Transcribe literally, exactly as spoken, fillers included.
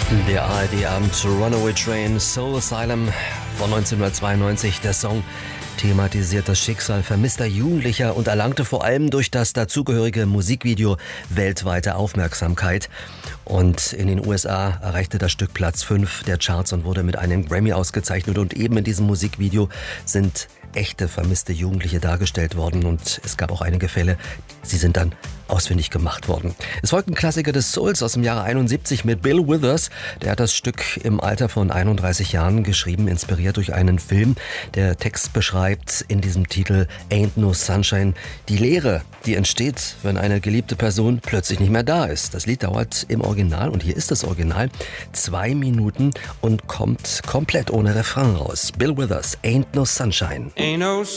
Der A R D-Abend Runaway Train, Soul Asylum von neunzehnhundertzweiundneunzig. Der Song thematisiert das Schicksal vermisster Jugendlicher und erlangte vor allem durch das dazugehörige Musikvideo weltweite Aufmerksamkeit. Und in den U S A erreichte das Stück Platz fünf der Charts und wurde mit einem Grammy ausgezeichnet. Und eben in diesem Musikvideo sind echte vermisste Jugendliche dargestellt worden. Und es gab auch einige Fälle, sie sind dann ausfindig gemacht worden. Es folgten Klassiker des Souls aus dem Jahre einundsiebzig mit Bill Withers. Der hat das Stück im Alter von einunddreißig Jahren geschrieben, inspiriert durch einen Film. Der Text beschreibt in diesem Titel Ain't No Sunshine die Leere, die entsteht, wenn eine geliebte Person plötzlich nicht mehr da ist. Das Lied dauert im Original, und hier ist das Original, zwei Minuten und kommt komplett ohne Refrain raus. Bill Withers, Ain't No Sunshine. Ain't no